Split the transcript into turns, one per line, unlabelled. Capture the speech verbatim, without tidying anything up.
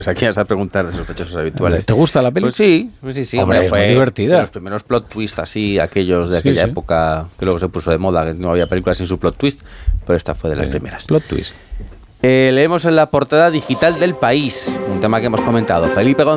Pues aquí vas a preguntar de Sospechosos Habituales.
¿Te gusta la peli?
Pues sí, pues sí, sí.
Hombre,
Hombre,
es
fue
muy divertida.
de los primeros plot twists así, aquellos de aquella
Sí, sí.
época que luego se puso de moda, que no había películas sin su plot twist, pero esta fue de las
Sí.
primeras.
Plot twist.
Eh, leemos en la portada digital del País, un tema que hemos comentado. Felipe González